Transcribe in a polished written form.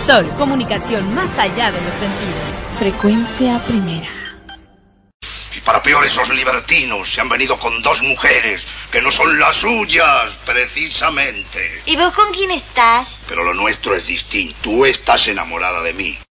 Sol, comunicación más allá de los sentidos. Frecuencia primera. Y para peor, esos libertinos se han venido con 2 mujeres que no son las suyas, precisamente. ¿Y vos con quién estás? Pero lo nuestro es distinto. Tú estás enamorada de mí.